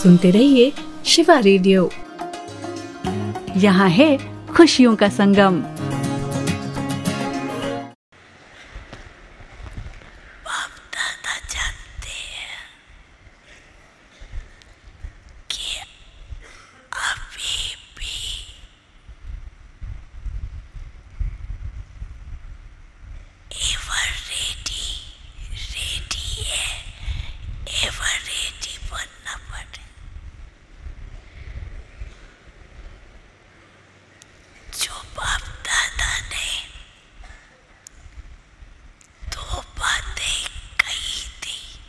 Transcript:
सुनते रहिए शिवा रेडियो। यहाँ है खुशियों का संगम।